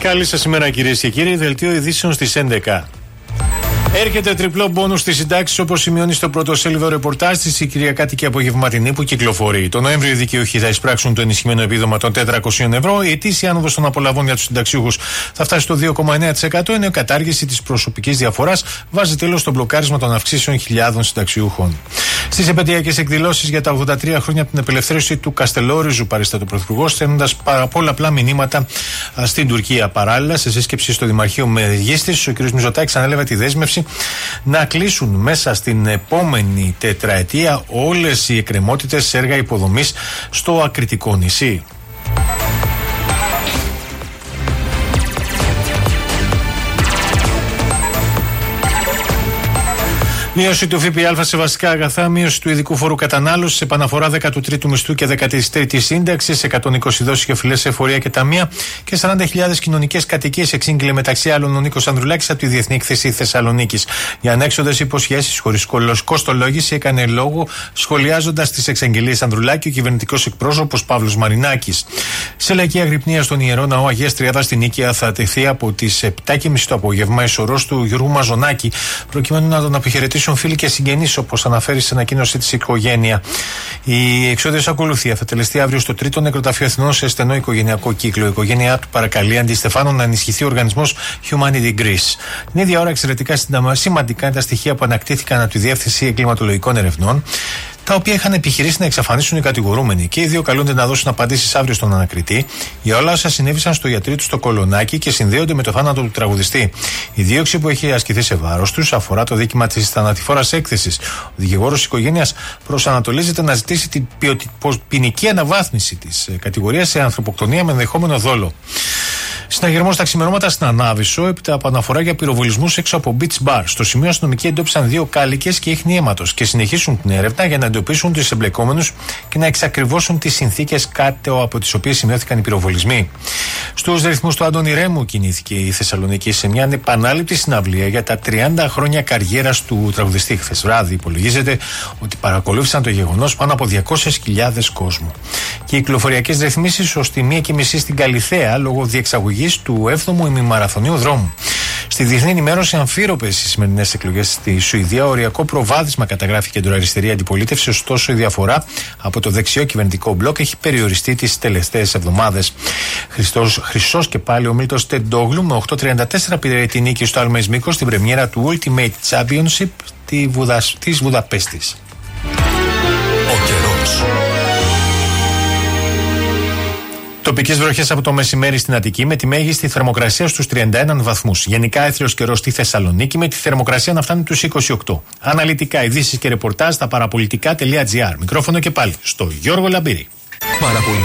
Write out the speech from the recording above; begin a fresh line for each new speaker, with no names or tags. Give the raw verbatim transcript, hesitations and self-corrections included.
Καλή σας ημέρα, κυρίες και κύριοι. Δελτίο ειδήσεων στις έντεκα. Έρχεται τριπλό μπόνους στις συντάξεις, όπως σημειώνει στο πρωτοσέλιδο ρεπορτάζ της η Κυριακάτικη Απογευματινή που κυκλοφορεί. Το Νοέμβριο οι δικαιούχοι θα εισπράξουν το ενισχυμένο επίδομα των τετρακόσια ευρώ. Η ετήσια άνοδος των απολαβών για τους συνταξιούχους θα φτάσει στο δύο κόμμα εννέα τοις εκατό, ενώ η κατάργηση της προσωπικής διαφοράς βάζει τέλος στο μπλοκάρισμα των αυξήσεων χιλιάδων συνταξιούχων. Στις επαιτειακές εκδηλώσεις για τα ογδόντα τρία χρόνια από την απελευθέρωση του Καστελόριζου, παρίσταται ο Πρωθυπουργός, στέλνοντας πολλαπλά μηνύματα στην Τουρκία. Παράλληλα, σε σύσκεψη στο Δημαρχείο Μεγίστης, ο κ. Μητσοτάκης ανέλαβε τη δέσμευση να κλείσουν μέσα στην επόμενη τετραετία όλες οι εκκρεμότητες σε έργα υποδομής στο Ακριτικό νησί. Μείωση του ΦΠΑ σε βασικά αγαθά, μείωση του ειδικού φόρου κατανάλωσης, επαναφορά δέκατου τρίτου μισθού και δέκατης τρίτης σύνταξης, εκατόν είκοσι δόσεις και οφειλές σε εφορία και ταμεία και σαράντα χιλιάδες κοινωνικές κατοικίες, εξήγηλε μεταξύ άλλων ο Νίκος Ανδρουλάκης από τη Διεθνή Έκθεση Θεσσαλονίκης. Για ανέξοδες υποσχέσεις χωρίς κοστολόγηση έκανε λόγο, σχολιάζοντας τις εξαγγελίες Ανδρουλάκη, ο κυβερνητικός εκπρόσωπος Παύλος Μαρινάκης. Σε λαϊκή αγρυπνία στον Ιερό Ναό Αγίας Τριάδας στην Νίκαια θα τεθεί από τις επτά και μισή το απόγευμα η σωρός του Γιώργου Μαζονάκη, προκειμένου να τον αποχαιρετήσουν φίλοι και συγγενείς, όπως αναφέρει σε ανακοίνωση της οικογένεια. Η εξόδιος ακολουθία θα τελεστεί αύριο στο τρίτο νεκροταφείο Αθηνών σε στενό οικογενειακό κύκλο. Η οικογένειά του παρακαλεί αντί Στεφάνου να ενισχυθεί ο οργανισμός Humanity Greece. Την ίδια ώρα, εξαιρετικά σημαντικά είναι τα στοιχεία που ανακτήθηκαν από τη Διεύθυνση Εγκληματολογικών Ερευνών, τα οποία είχαν επιχειρήσει να εξαφανίσουν οι κατηγορούμενοι. Και οι δύο καλούνται να δώσουν απαντήσεις αύριο στον ανακριτή για όλα όσα συνέβησαν στο γιατρή του στο Κολονάκι και συνδέονται με το θάνατο του τραγουδιστή. Η δίωξη που έχει ασκηθεί σε βάρος τους αφορά το δίκημα της θανατηφόρας έκθεσης. Ο δικηγόρος της οικογένειας προσανατολίζεται να ζητήσει την ποινική αναβάθμιση της κατηγορίας σε ανθρωποκτονία με ενδεχόμενο δόλο. Συναγερμό στα ξημερώματα στην Ανάβησο, έπειτα από αναφορά για πυροβολισμούς έξω από beach bar. Στο σημείο αστυνομικοί εντόπισαν δύο κάλικες και ίχνη αίματος και συνεχίσουν την έρευνα για να εντοπίσουν τους εμπλεκόμενους και να εξακριβώσουν τις συνθήκες κάτω από τις οποίες σημειώθηκαν οι πυροβολισμοί. Στους ρυθμούς του Αντώνη Ρέμου κινήθηκε η Θεσσαλονίκη σε μια επανάληπτη συναυλία για τα τριάντα χρόνια καριέρας του τραγουδιστή. Χθες βράδυ υπολογίζεται ότι παρακολούθησαν το γεγονός πάνω από διακόσιες χιλιάδες κόσμο. Και οι κυκλοφοριακές ρυθμίσεις ως τη μία και μισή στην Καλιθέα λόγω διεξαγωγής του έβδομου ημιμαραθωνίου δρόμου. Στη διεθνή ενημέρωση, αμφίροπες οι σημερινές εκλογές στη Σουηδία. Οριακό προβάδισμα καταγράφει κεντροαριστερή αντιπολίτευση, ωστόσο η διαφορά από το δεξιό κυβερνητικό μπλοκ έχει περιοριστεί τις τελευταίες εβδομάδες. Χρυσός και πάλι ο Μίλτος Τεντόγλου με οκτώ τριάντα τέσσερα πήρε τη νίκη στο Άλμες Μήκος στην πρεμιέρα του Ultimate Championship της Βουδαπέστης.
Ο καιρός.
Τοπικές βροχές από το μεσημέρι στην Αττική με τη μέγιστη θερμοκρασία στους τριάντα ένα βαθμούς. Γενικά έθριος καιρός στη Θεσσαλονίκη με τη θερμοκρασία να φτάνει τους είκοσι οκτώ. Αναλυτικά ειδήσεις και ρεπορτάζ στα παραπολιτικά τελεία τζι άρ. Μικρόφωνο και πάλι στο Γιώργο Λαμπύρη.
Παραπολιτικά.